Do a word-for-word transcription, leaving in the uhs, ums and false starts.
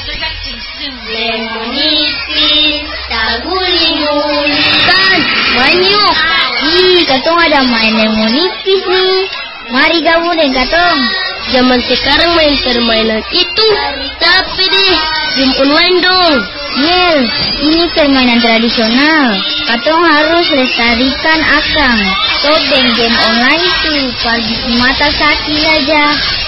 Lemonipis, taguli-guli. Kan, main yuk. Ih, Katong ada main lemonipis nih. Mari gabung dengan Katong. Zaman sekarang main permainan itu, tapi deh, game online dong. Yel, ini permainan tradisional. Katong harus lestarikan akang. Tobeng game online tuh, pagi mata sakit aja.